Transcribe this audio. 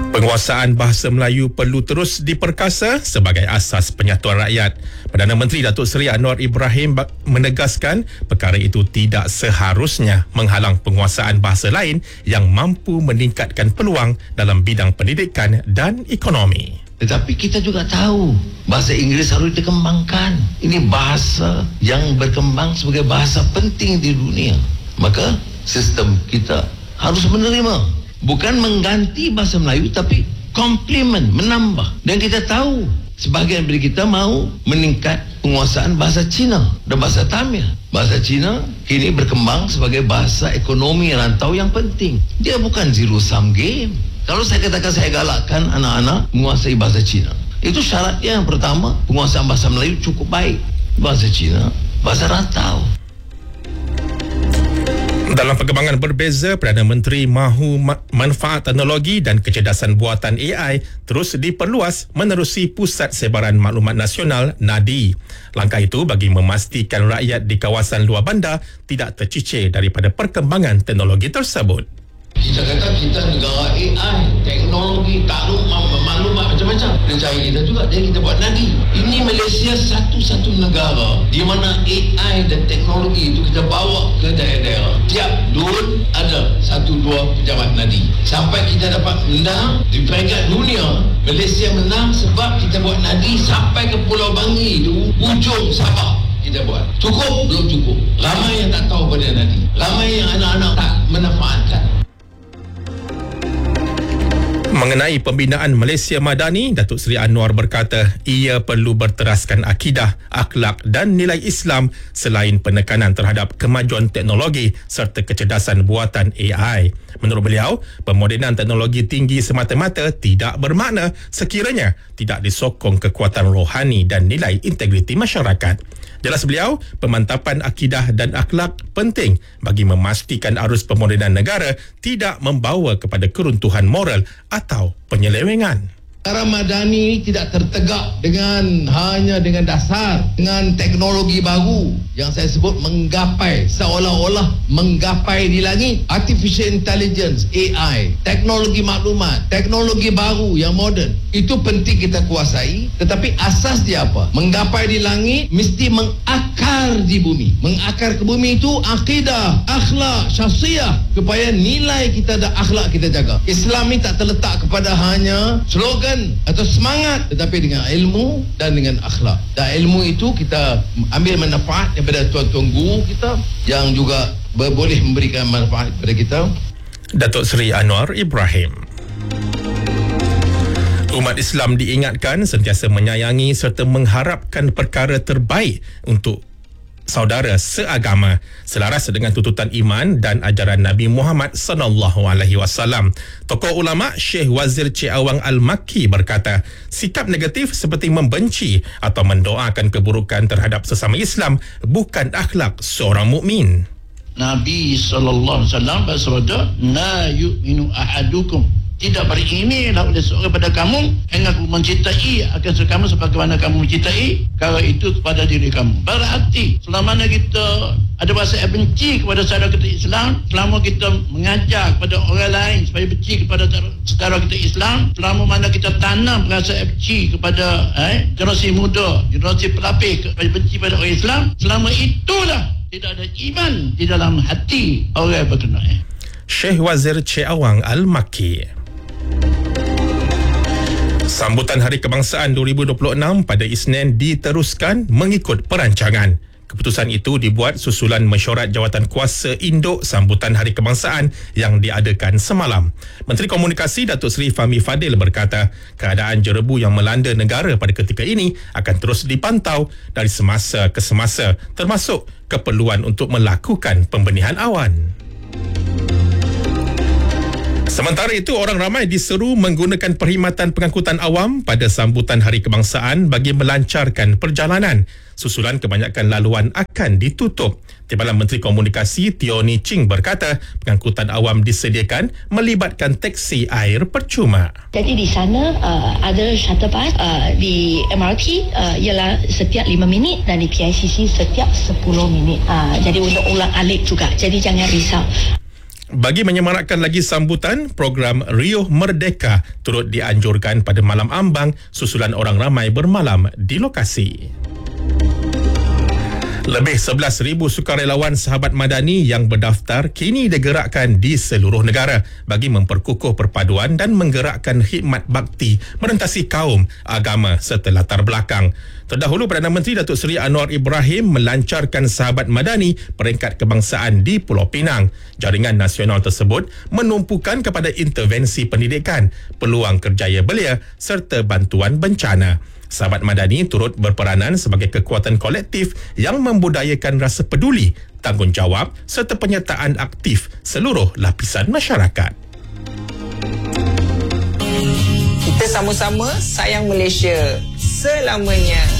Penguasaan bahasa Melayu perlu terus diperkasa sebagai asas penyatuan rakyat. Perdana Menteri Datuk Seri Anwar Ibrahim menegaskan perkara itu tidak seharusnya menghalang penguasaan bahasa lain yang mampu meningkatkan peluang dalam bidang pendidikan dan ekonomi. Tetapi kita juga tahu bahasa Inggeris harus dikembangkan. Ini bahasa yang berkembang sebagai bahasa penting di dunia. Maka sistem kita harus menerima. Bukan mengganti bahasa Melayu, tapi komplement, menambah. Dan kita tahu sebahagian dari kita mau meningkat penguasaan bahasa Cina dan bahasa Tamil. Bahasa Cina kini berkembang sebagai bahasa ekonomi rantau yang penting. Dia bukan zero sum game. Kalau saya katakan saya galakkan anak-anak menguasai bahasa Cina, itu syaratnya yang pertama, penguasaan bahasa Melayu cukup baik. Bahasa Cina, bahasa rantau. Dalam perkembangan berbeza, Perdana Menteri mahu manfaat teknologi dan kecerdasan buatan AI terus diperluas menerusi Pusat Sebaran Maklumat Nasional NADI. Langkah itu bagi memastikan rakyat di kawasan luar bandar tidak tercicir daripada perkembangan teknologi tersebut. Kita kata kita negara AI, teknologi, maklumat macam-macam. Rencana kita juga, jadi kita buat NADI. Ini Malaysia satu-satu negara di mana AI dan teknologi itu kita bawa ke daerah-daerah. Tiap DUN ada 1-2 pejabat NADI. Sampai kita dapat menang di peringkat dunia. Malaysia menang sebab kita buat NADI sampai ke Pulau Bangi, di ujung Sabah. Kita buat. Cukup? Belum cukup. Ramai yang tak tahu pada NADI. Ramai yang anak-anak tak memanfaatkan. Mengenai pembinaan Malaysia Madani, Datuk Seri Anwar berkata ia perlu berteraskan akidah, akhlak dan nilai Islam selain penekanan terhadap kemajuan teknologi serta kecerdasan buatan AI. Menurut beliau, pemodenan teknologi tinggi semata-mata tidak bermakna sekiranya tidak disokong kekuatan rohani dan nilai integriti masyarakat. Jelas beliau, pemantapan akidah dan akhlak penting bagi memastikan arus pemodenan negara tidak membawa kepada keruntuhan moral atau penyelewengan. Negara Madani ini tidak tertegak hanya dengan dasar, dengan teknologi baru yang saya sebut menggapai, seolah-olah menggapai di langit. Artificial Intelligence, AI, teknologi maklumat, teknologi baru yang moden, itu penting kita kuasai. Tetapi asas dia apa? Menggapai di langit mesti mengakar di bumi. Mengakar ke bumi itu akidah, akhlak, syahsiah, supaya nilai kita dan akhlak kita jaga. Islam ini tak terletak kepada hanya slogan atau semangat, tetapi dengan ilmu dan dengan akhlak. Dan ilmu itu kita ambil manfaat daripada tuan-tuan guru kita yang juga boleh memberikan manfaat kepada kita. Datuk Seri Anwar Ibrahim. Umat Islam diingatkan sentiasa menyayangi serta mengharapkan perkara terbaik untuk saudara seagama selaras dengan tuntutan iman dan ajaran Nabi Muhammad SAW. Tokoh ulama Syekh Wazir Cik Awang Al-Makki berkata, sikap negatif seperti membenci atau mendoakan keburukan terhadap sesama Islam bukan akhlak seorang mukmin. Nabi SAW bersabda, la yu'minu ahadukum, tidak berimanlah oleh seorang pada kamu hingga aku mencintai akan kamu sebagaimana kamu mencintai kalau itu kepada diri kamu. Berarti selama mana kita ada rasa benci kepada saudara kita Islam, selama kita mengajar kepada orang lain supaya benci kepada saudara kita Islam, selama mana kita tanam rasa benci kepada generasi muda, generasi pelapis supaya benci pada orang Islam, selama itulah tidak ada iman di dalam hati orang berkenaan. Syekh Wazir Cik Awang Al-Makki. Sambutan Hari Kebangsaan 2026 pada Isnin diteruskan mengikut perancangan. Keputusan itu dibuat susulan mesyuarat jawatan kuasa induk sambutan Hari Kebangsaan yang diadakan semalam. Menteri Komunikasi Datuk Seri Fahmi Fadil berkata, keadaan jerebu yang melanda negara pada ketika ini akan terus dipantau dari semasa ke semasa, termasuk keperluan untuk melakukan pembenihan awan. Sementara itu, orang ramai diseru menggunakan perkhidmatan pengangkutan awam pada sambutan Hari Kebangsaan bagi melancarkan perjalanan. Susulan kebanyakan laluan akan ditutup. Timbalan Menteri Komunikasi Tioni Ching berkata, pengangkutan awam disediakan melibatkan teksi air percuma. Jadi di sana ada shuttle bus, di MRT ialah setiap 5 minit dan di PICC setiap 10 minit. Jadi untuk ulang alik juga. Jadi jangan risau. Bagi menyemarakkan lagi sambutan, program Rio Merdeka turut dianjurkan pada malam ambang susulan orang ramai bermalam di lokasi. Lebih 11,000 sukarelawan sahabat madani yang berdaftar kini digerakkan di seluruh negara bagi memperkukuh perpaduan dan menggerakkan khidmat bakti merentasi kaum, agama serta latar belakang. Terdahulu, Perdana Menteri Datuk Seri Anwar Ibrahim melancarkan Sahabat Madani peringkat kebangsaan di Pulau Pinang. Jaringan nasional tersebut menumpukan kepada intervensi pendidikan, peluang kerjaya belia serta bantuan bencana. Sahabat Madani turut berperanan sebagai kekuatan kolektif yang membudayakan rasa peduli, tanggungjawab serta penyertaan aktif seluruh lapisan masyarakat. Kita sama-sama sayang Malaysia selamanya.